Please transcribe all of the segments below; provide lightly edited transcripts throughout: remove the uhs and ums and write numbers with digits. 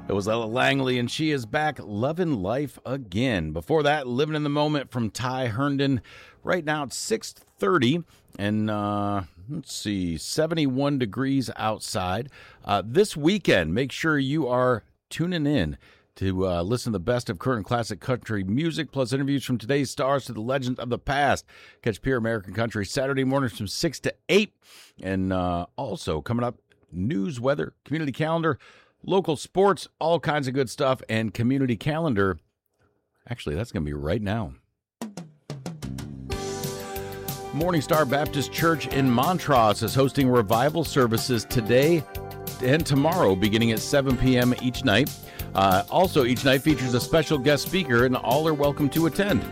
It was Ella Langley, and she is back loving life again. Before that, Living in the Moment from Ty Herndon. Right now it's 6:30, and let's see, 71 degrees outside. This weekend, make sure you are tuning in to listen to the best of current classic country music, plus interviews from today's stars to the legends of the past. Catch Pure American Country Saturday mornings from 6 to 8. And also coming up, news, weather, community calendar, local sports, all kinds of good stuff, and community calendar. Actually, that's going to be right now. Morning Star Baptist Church in Montrose is hosting revival services today and tomorrow, beginning at 7 p.m. each night. Also, each night features a special guest speaker, and all are welcome to attend.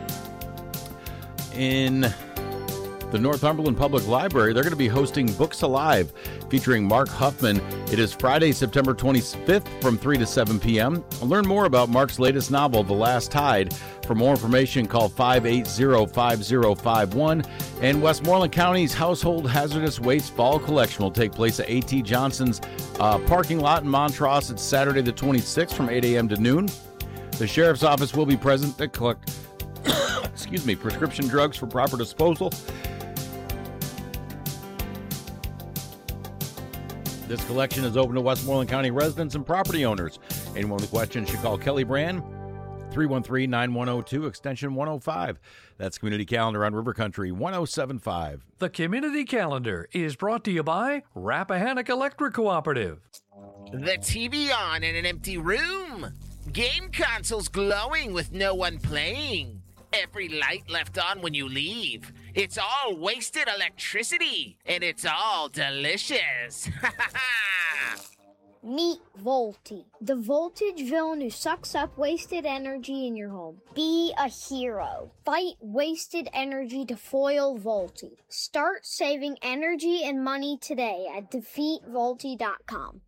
In the Northumberland Public Library, they're going to be hosting Books Alive, featuring Mark Huffman. It is Friday, September 25th from 3 to 7 p.m. Learn more about Mark's latest novel, The Last Tide. For more information, call 580-5051. And Westmoreland County's Household Hazardous Waste Fall Collection will take place at A.T. Johnson's parking lot in Montrose. It's Saturday the 26th from 8 a.m. to noon. The Sheriff's Office will be present to collect prescription drugs for proper disposal. This collection is open to Westmoreland County residents and property owners. Anyone with questions should call Kelly Brand, 313-9102, extension 105. That's Community Calendar on River Country 107.5. The Community Calendar is brought to you by Rappahannock Electric Cooperative. The TV on in an empty room. Game consoles glowing with no one playing. Every light left on when you leave. It's all wasted electricity, and it's all delicious. Meet Volti, the voltage villain who sucks up wasted energy in your home. Be a hero. Fight wasted energy to foil Volti. Start saving energy and money today at defeatvolti.com.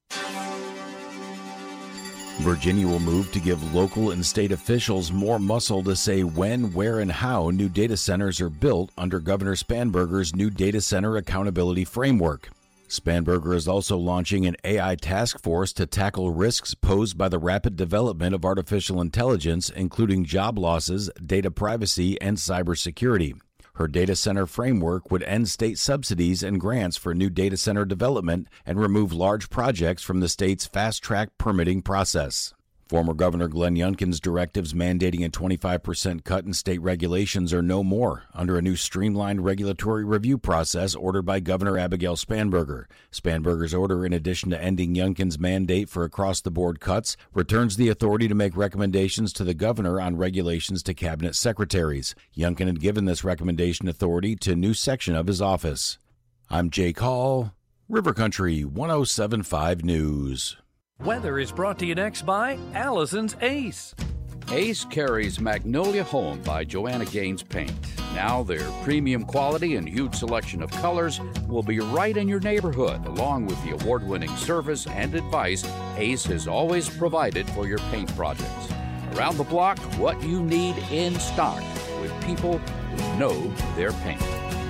Virginia will move to give local and state officials more muscle to say when, where, and how new data centers are built under Governor Spanberger's new data center accountability framework. Spanberger is also launching an AI task force to tackle risks posed by the rapid development of artificial intelligence, including job losses, data privacy, and cybersecurity. Her data center framework would end state subsidies and grants for new data center development and remove large projects from the state's fast-track permitting process. Former Governor Glenn Youngkin's directives mandating a 25% cut in state regulations are no more under a new streamlined regulatory review process ordered by Governor Abigail Spanberger. Spanberger's order, in addition to ending Youngkin's mandate for across-the-board cuts, returns the authority to make recommendations to the governor on regulations to cabinet secretaries. Youngkin had given this recommendation authority to a new section of his office. I'm Jake Hall, River Country 107.5 News. Weather is brought to you next by Allison's Ace. Ace carries Magnolia Home by Joanna Gaines Paint. Now their premium quality and huge selection of colors will be right in your neighborhood, along with the award-winning service and advice Ace has always provided for your paint projects. Around the block, what you need in stock with people who know their paint.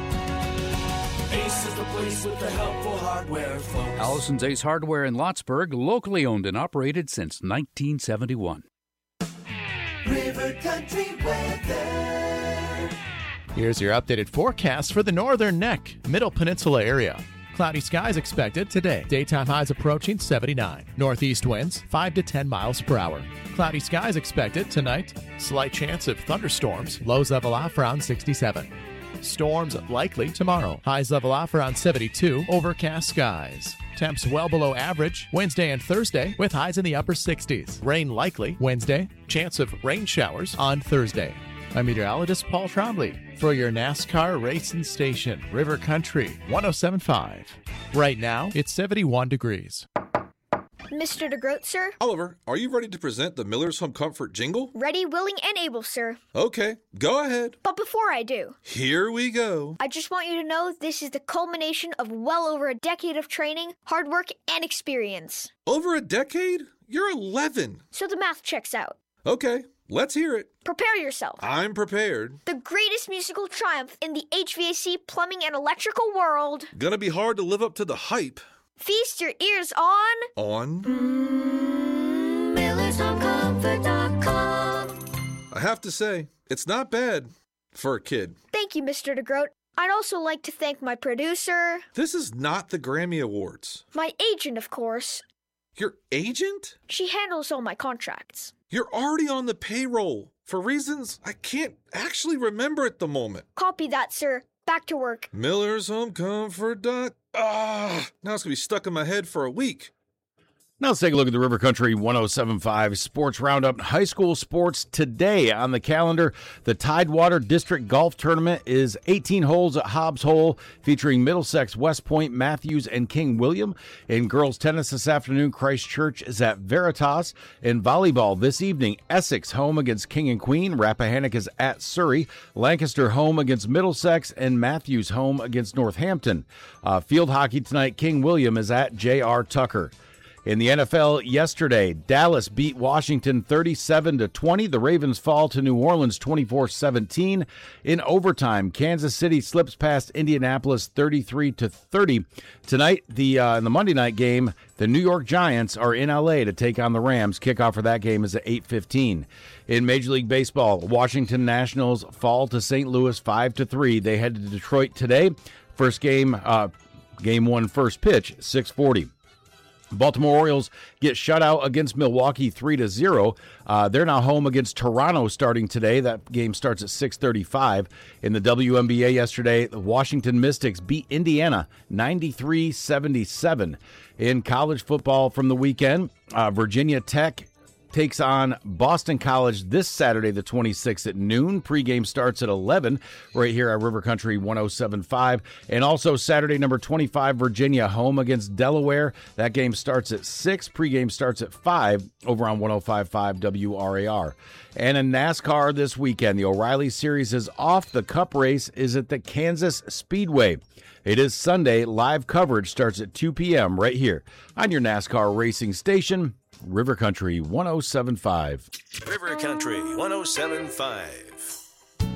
Ace is the place with the helpful hardware, folks. Allison's Ace Hardware in Lottsburg, locally owned and operated since 1971. River Country weather. Here's your updated forecast for the Northern Neck, Middle Peninsula area. Cloudy skies expected today. Daytime highs approaching 79. Northeast winds 5 to 10 miles per hour. Cloudy skies expected tonight. Slight chance of thunderstorms. Lows level off around 67. Storms likely tomorrow. Highs level off around 72. Overcast skies. Temps well below average Wednesday and Thursday with highs in the upper 60s. Rain likely Wednesday. Chance of rain showers on Thursday. I'm meteorologist Paul Trombley for your NASCAR racing station, River Country 107.5. Right now, it's 71 degrees. Mr. DeGroat, sir? Oliver, are you ready to present the Miller's Home Comfort jingle? Ready, willing, and able, sir. Okay, go ahead. But before I do, here we go. I just want you to know this is the culmination of well over a decade of training, hard work, and experience. Over a decade? You're 11. So the math checks out. Okay, let's hear it. Prepare yourself. I'm prepared. The greatest musical triumph in the HVAC, plumbing, and electrical world. Gonna be hard to live up to the hype. Feast your ears on... MillersHomeComfort.com. I have to say, it's not bad for a kid. Thank you, Mr. DeGroat. I'd also like to thank my producer. This is not the Grammy Awards. My agent, of course. Your agent? She handles all my contracts. You're already on the payroll for reasons I can't actually remember at the moment. Copy that, sir. Back to work. MillersHomeComfort.com. Now it's going to be stuck in my head for a week. Now let's take a look at the River Country 107.5 Sports Roundup. High school sports today on the calendar. The Tidewater District Golf Tournament is 18 holes at Hobbs Hole, featuring Middlesex, West Point, Matthews, and King William. In girls tennis this afternoon, Christ Church is at Veritas. In volleyball this evening, Essex home against King and Queen. Rappahannock is at Surrey. Lancaster home against Middlesex, and Matthews home against Northampton. Field hockey tonight, King William is at J.R. Tucker. In the NFL yesterday, Dallas beat Washington 37-20. The Ravens fall to New Orleans 24-17. In overtime, Kansas City slips past Indianapolis 33-30. Tonight, in the Monday night game, the New York Giants are in L.A. to take on the Rams. Kickoff for that game is at 8:15. In Major League Baseball, Washington Nationals fall to St. Louis 5-3. They head to Detroit today. First game, game one, first pitch, 6:40. Baltimore Orioles get shut out against Milwaukee 3-0. They're now home against Toronto starting today. That game starts at 6:35. In the WNBA yesterday, the Washington Mystics beat Indiana 93-77. In college football from the weekend, Virginia Tech takes on Boston College this Saturday, the 26th at noon. Pregame starts at 11 right here at River Country 107.5. And also Saturday, number 25, Virginia home against Delaware. That game starts at 6. Pregame starts at 5 over on 105.5 WRAR. And in NASCAR this weekend, the O'Reilly Series is off. The Cup race is at the Kansas Speedway. It is Sunday. Live coverage starts at 2 p.m. right here on your NASCAR racing station, River Country 107.5. River Country 107.5.